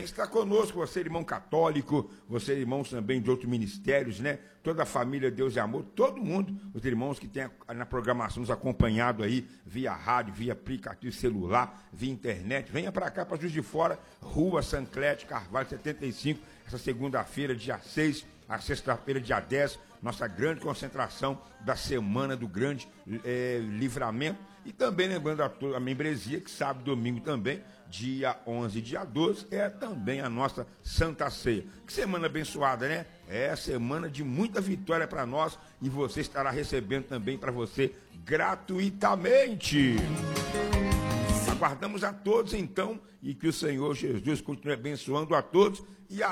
está conosco, você irmão católico, você irmãos também de outros ministérios, né? Toda a família Deus e Amor, todo mundo, os irmãos que têm na programação nos acompanhado aí, via rádio, via aplicativo celular, via internet, venha para cá, para Juiz de Fora, Rua Sanclete, Carvalho 75, essa segunda-feira, dia 6, a sexta-feira, dia 10, nossa grande concentração da Semana do Grande Livramento. E também lembrando a membresia, que sábado e domingo também, dia 11 e dia 12, é também a nossa Santa Ceia. Que semana abençoada, né? É semana de muita vitória para nós e você estará recebendo também para você gratuitamente. Aguardamos a todos então e que o Senhor Jesus continue abençoando a todos e